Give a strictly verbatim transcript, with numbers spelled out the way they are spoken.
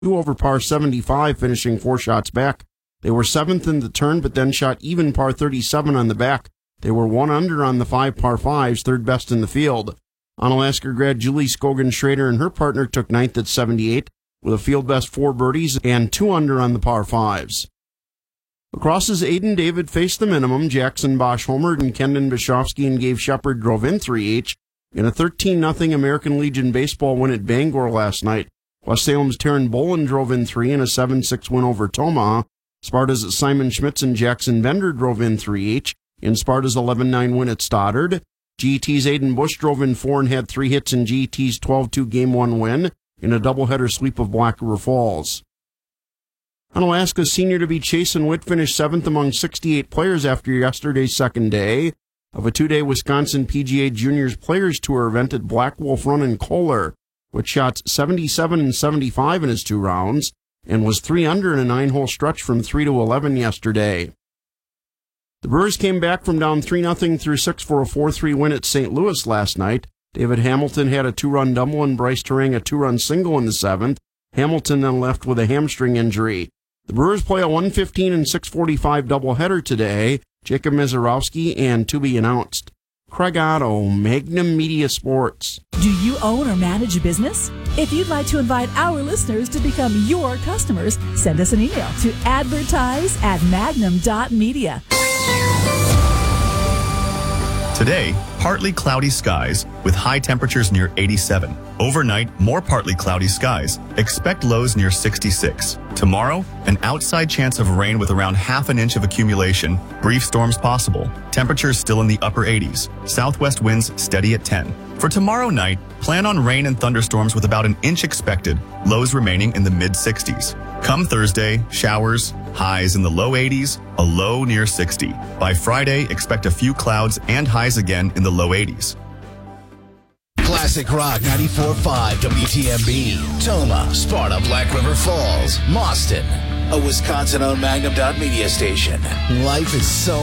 two over par seventy-five, finishing four shots back. They were seventh in the turn, but then shot even par thirty-seven on the back. They were one under on the five par fives, third best in the field. Onalaska grad Julie Scogan Schrader and her partner took ninth at seventy-eight, with a field best four birdies and two under on the par fives. Lacrosse's Aiden David faced the minimum. Jackson Bosch homered and Kendon Bischoffsky and Gabe Shepard drove in three each in a thirteen nothing American Legion baseball win at Bangor last night. West Salem's Taryn Bolin drove in three in a seven six win over Tomaha. Sparta's Simon Schmitz and Jackson Bender drove in three each in Sparta's eleven nine win at Stoddard. G E T's Aiden Bush drove in four and had three hits in G E T's twelve two game one win in a doubleheader sweep of Black River Falls. Onalaska's senior-to-be Chasen Witt finished seventh among sixty-eight players after yesterday's second day of a two-day Wisconsin P G A Juniors Players Tour event at Black Wolf Run in Kohler, which shot seventy-seven and seventy-five in his two rounds and was three under in a nine-hole stretch from three to eleven yesterday. The Brewers came back from down three nothing through six for a four three win at Saint Louis last night. David Hamilton had a two-run double and Bryce Terang a two-run single in the seventh. Hamilton then left with a hamstring injury. The Brewers play a one fifteen and six forty-five doubleheader today. Jacob Mizarowski and to be announced. Craig Otto, Magnum Media Sports. Do you own or manage a business? If you'd like to invite our listeners to become your customers, send us an email to advertise at magnum dot media. Today, partly cloudy skies with high temperatures near eighty-seven. Overnight, more partly cloudy skies. Expect lows near sixty-six. Tomorrow, an outside chance of rain with around half an inch of accumulation. Brief storms possible. Temperatures still in the upper eighties. Southwest winds steady at ten. For tomorrow night, plan on rain and thunderstorms with about an inch expected. Lows remaining in the mid sixties. Come Thursday, showers, highs in the low eighties, a low near sixty. By Friday, expect a few clouds and highs again in the low eighties. Classic Rock ninety-four point five W T M B. Toma, Sparta, Black River Falls, Mauston. A Wisconsin-owned Magnum dot media station. Life is so